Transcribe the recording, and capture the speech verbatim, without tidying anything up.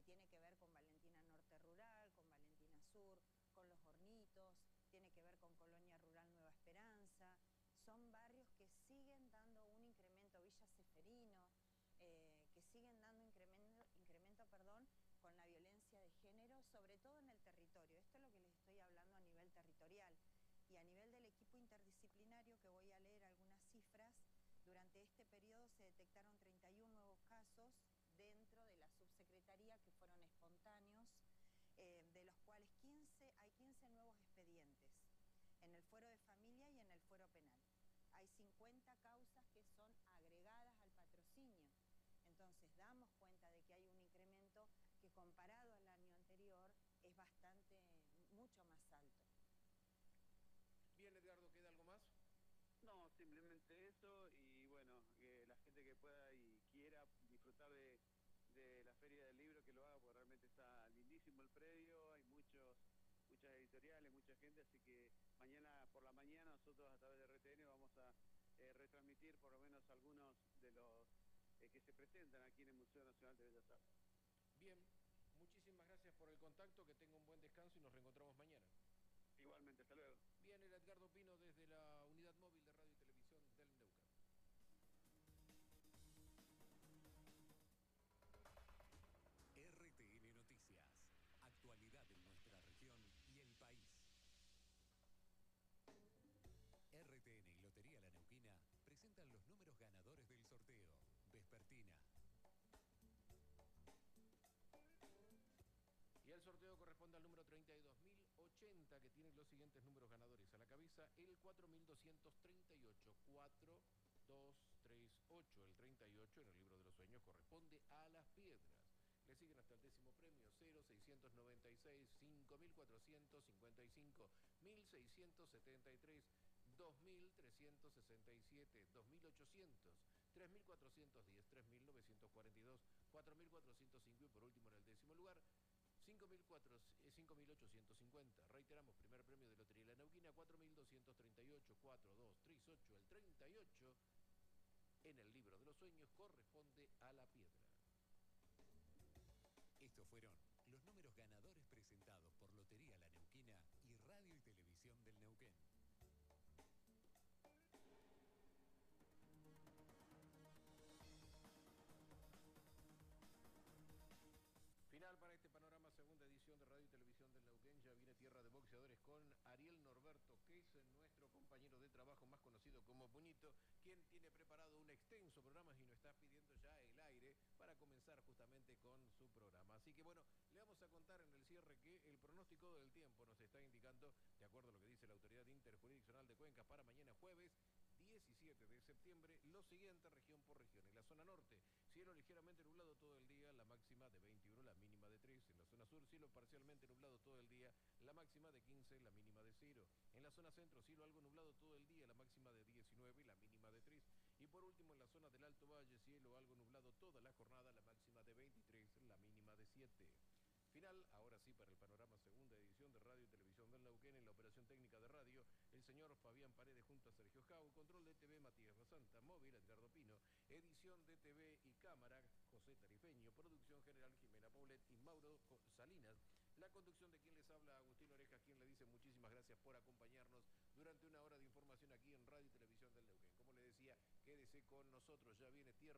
tiene que ver con Valentina Norte Rural, con Valentina Sur, con Los Hornitos, tiene que ver con Colonia Rural Nueva Esperanza. Son barrios que siguen dando un incremento, Villa Ceferino, eh, que siguen dando incremento, incremento perdón, con la violencia de género, sobre todo en el territorio. Esto es lo que les estoy hablando a nivel territorial. Y a nivel del equipo interdisciplinario, que voy a leer algunas cifras, durante este periodo se detectaron treinta y uno nuevos casos dentro de la subsecretaría que fueron espontáneos, eh, de los cuales quince, hay quince nuevos expedientes en el fuero de familia y en el fuero penal. Hay cincuenta causas que son agregadas al patrocinio. Entonces damos cuenta de que hay un incremento que comparado al año anterior es bastante, mucho más alto. Bien, Edgardo, ¿queda algo más? No, simplemente eso y bueno, que la gente que pueda y quiera disfrutar de, de la Feria del Libro, que lo haga, porque realmente está lindísimo el predio, hay muchos muchas editoriales, mucha gente, así que mañana por la mañana nosotros a través de R T N vamos a eh, retransmitir por lo menos algunos de los eh, que se presentan aquí en el Museo Nacional de Bellas Artes. Bien, muchísimas gracias por el contacto, que tenga un buen descanso y nos reencontramos mañana. Igualmente, hasta luego. Bien, era Edgardo Pino desde la unidad móvil de radio y televisión del Neuquén. R T N Noticias. Actualidad en nuestra región y el país. R T N y Lotería La Neuquina presentan los números ganadores del sorteo. Vespertina. Y el sorteo corresponde al número treinta y dos mil ochenta, que tiene los siguientes números ganadores. A la cabeza, el cuatro mil doscientos treinta y ocho. cuatro dos tres ocho. El treinta y ocho en el libro de los sueños corresponde a Las Piedras. Le siguen hasta el décimo premio, cero seiscientos noventa y seis, cinco mil cuatrocientos cincuenta y cinco, mil seiscientos setenta y tres, dos mil trescientos sesenta y siete, dos mil ochocientos, tres mil cuatrocientos diez, tres mil novecientos cuarenta y dos, cuatro mil cuatrocientos cinco y por último en el décimo lugar, cinco mil ochocientos cincuenta. Reiteramos, primer premio de Lotería La Neuquina, cuatro mil doscientos treinta y ocho, cuatro dos tres ocho. El treinta y ocho en el libro de los sueños corresponde a La Piedra. Estos fueron los números ganadores presentados por Lotería La Neuquina y Radio y Televisión del Neuquén. Final para este panorama, segunda edición de Radio y Televisión del Neuquén. Ya viene Tierra de Boxeadores con Ariel Norberto, que es nuestro compañero de trabajo más conocido como Puñito, quien tiene preparado un extenso programa y nos está pidiendo ya el aire para comenzar justamente con su programa. Así que bueno, le vamos a contar en el cierre que el pronóstico del tiempo nos está indicando, de acuerdo a lo que dice la Autoridad Interjurisdiccional de Cuenca, para mañana jueves diecisiete de septiembre, lo siguiente región por región. En la zona norte, cielo ligeramente nublado todo el día, la máxima de veintiuno, la mínima de tres. En la zona sur, cielo parcialmente nublado todo el día, la máxima de quince, la mínima de cero. En la zona centro, cielo algo nublado todo el día, la máxima de diecinueve y la mínima de tres. Y por último, en la zona del Alto Valle, cielo algo nublado toda la jornada, la máxima de veintitrés, la mínima de siete. Final, ahora sí, para el panorama segunda edición de Radio y Televisión del Neuquén. En la operación técnica de radio, el señor Fabián Paredes junto a Sergio Jau. Control de T V, Matías Rosanta. Móvil, Edgardo Pino. Edición de T V y cámara, José Tarifeño. Producción general, Jimena Paulet y Mauro Salinas. La conducción de quien les habla, Agustín Oreja, quien le dice muchísimas gracias por acompañarnos durante una hora de información aquí en Radio y Televisión del Neuquén. Como le decía, quédese con nosotros, ya viene Tierra